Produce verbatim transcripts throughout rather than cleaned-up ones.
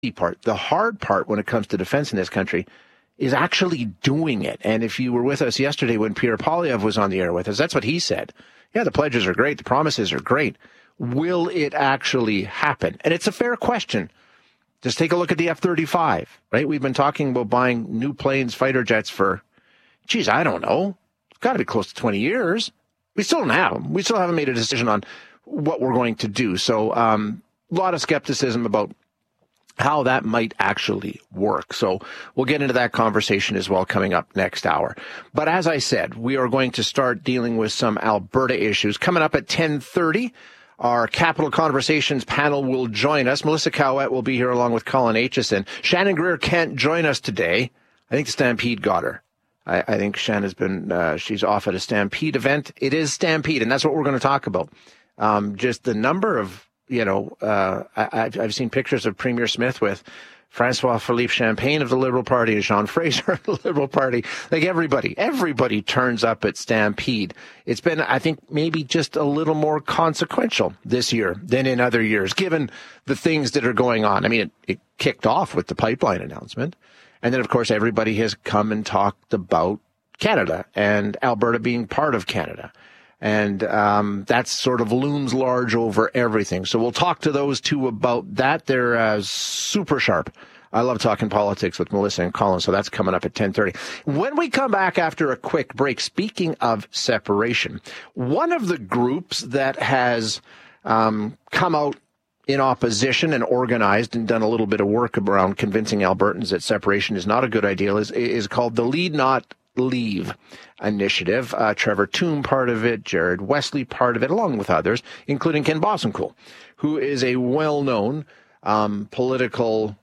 part. The hard part when it comes to defense in this country is actually doing it. And if you were with us yesterday when Pierre Poilievre was on the air with us, that's what he said. Yeah, the pledges are great. The promises are great. Will it actually happen? And it's a fair question. Just take a look at the F thirty-five, right? We've been talking about buying new planes, fighter jets for, geez, I don't know. It's got to be close to twenty years. We still don't have them. We still haven't made a decision on what we're going to do. So um, a lot of skepticism about how that might actually work. So we'll get into that conversation as well coming up next hour. But as I said, we are going to start dealing with some Alberta issues. Coming up at ten thirty, our Capital Conversations panel will join us. Melissa Cowett will be here along with Colin Aitchison. Shannon Greer can't join us today. I think the Stampede got her. I, I think Shannon's been, uh, she's off at a Stampede event. It is Stampede, and that's what we're going to talk about. Um, just the number of You know, uh, I, I've, I've seen pictures of Premier Smith with Francois-Philippe Champagne of the Liberal Party and Sean Fraser of the Liberal Party. Like everybody, everybody turns up at Stampede. It's been, I think, maybe just a little more consequential this year than in other years, given the things that are going on. I mean, it, it kicked off with the pipeline announcement. And then, of course, everybody has come and talked about Canada and Alberta being part of Canada. And um, that sort of looms large over everything. So we'll talk to those two about that. They're uh, super sharp. I love talking politics with Melissa and Colin, so that's coming up at ten thirty. When we come back after a quick break, speaking of separation, one of the groups that has um, come out in opposition and organized and done a little bit of work around convincing Albertans that separation is not a good idea is, is called the Lead Not Leave initiative. Uh, Trevor Toome part of it, Jared Wesley part of it, along with others, including Ken Bossenkool, who is a well-known um, political,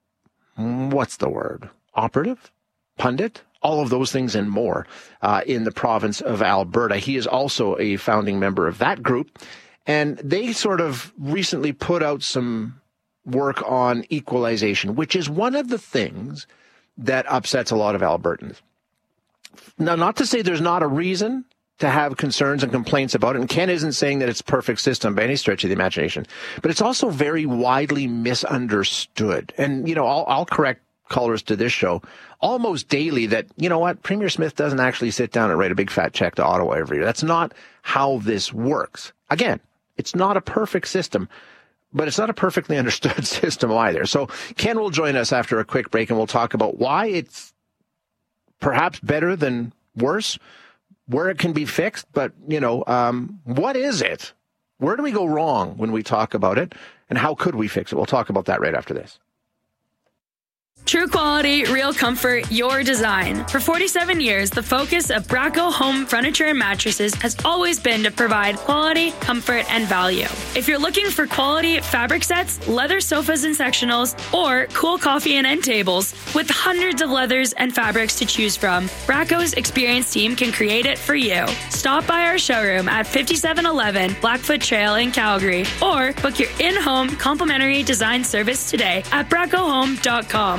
what's the word, operative, pundit, all of those things and more uh, in the province of Alberta. He is also a founding member of that group, and they sort of recently put out some work on equalization, which is one of the things that upsets a lot of Albertans. Now, not to say there's not a reason to have concerns and complaints about it, and Ken isn't saying that it's a perfect system by any stretch of the imagination, but it's also very widely misunderstood. And, you know, I'll, I'll correct callers to this show almost daily that, you know what, Premier Smith doesn't actually sit down and write a big fat check to Ottawa every year. That's not how this works. Again, it's not a perfect system, but it's not a perfectly understood system either. So Ken will join us after a quick break, and we'll talk about why it's perhaps better than worse, where it can be fixed, but, you know, um, what is it? Where do we go wrong when we talk about it, and how could we fix it? We'll talk about that right after this. True quality, real comfort, your design. For forty-seven years, the focus of Bracco Home Furniture and Mattresses has always been to provide quality, comfort, and value. If you're looking for quality fabric sets, leather sofas and sectionals, or cool coffee and end tables, with hundreds of leathers and fabrics to choose from, Bracco's experienced team can create it for you. Stop by our showroom at fifty-seven eleven Blackfoot Trail in Calgary, or book your in-home complimentary design service today at bracco home dot com.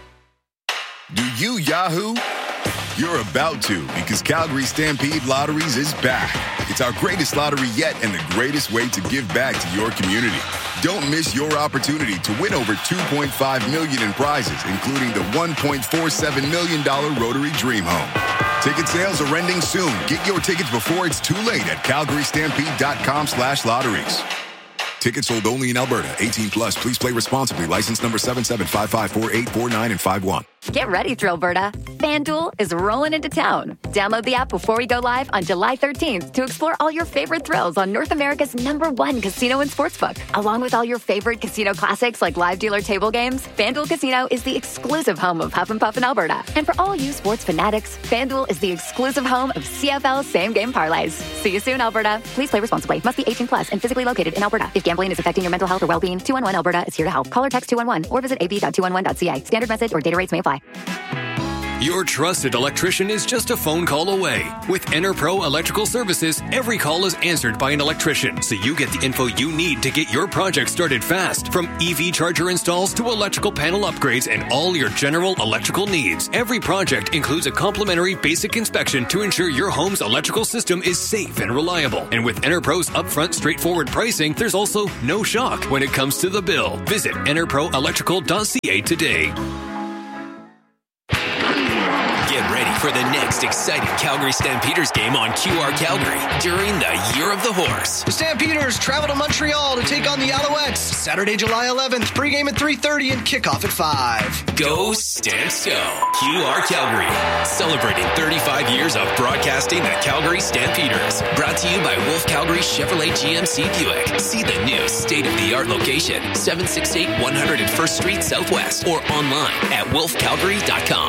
Do you Yahoo? You're about to, because Calgary Stampede Lotteries is back. It's our greatest lottery yet and the greatest way to give back to your community. Don't miss your opportunity to win over two point five million dollars in prizes, including the one point four seven million dollars Rotary Dream Home. Ticket sales are ending soon. Get your tickets before it's too late at calgary stampede dot com slash lotteries. Tickets sold only in Alberta. eighteen plus. Please play responsibly. License number seven seven five five four eight four nine and five one. Get ready, Thrillberta. FanDuel is rolling into town. Download the app before we go live on July thirteenth to explore all your favorite thrills on North America's number one casino and sportsbook. Along with all your favorite casino classics like live dealer table games, FanDuel Casino is the exclusive home of Huff and Puff in Alberta. And for all you sports fanatics, FanDuel is the exclusive home of C F L same-game parlays. See you soon, Alberta. Please play responsibly. Must be eighteen plus and physically located in Alberta. If gambling is affecting your mental health or well-being, two one one Alberta is here to help. Call or text two one one or visit a b dot two one one dot c a. Standard message or data rates may apply. Your trusted electrician is just a phone call away. With EnerPro Electrical Services, every call is answered by an electrician, so you get the info you need to get your project started fast. From E V charger installs to electrical panel upgrades and all your general electrical needs. Every project includes a complimentary basic inspection to ensure your home's electrical system is safe and reliable. And with EnerPro's upfront straightforward pricing, there's also no shock when it comes to the bill. Visit enerpro electrical dot c a today. Get ready for the next exciting Calgary Stampeders game on Q R Calgary during the Year of the Horse. The Stampeders travel to Montreal to take on the Alouettes Saturday, July eleventh. Pregame at three thirty and kickoff at five. Go Stamps Go. Q R Calgary. Celebrating thirty-five years of broadcasting the Calgary Stampeders. Brought to you by Wolf Calgary Chevrolet G M C Buick. See the new state-of-the-art location, seven sixty-eight one hundred first Street Southwest, or online at wolf calgary dot com.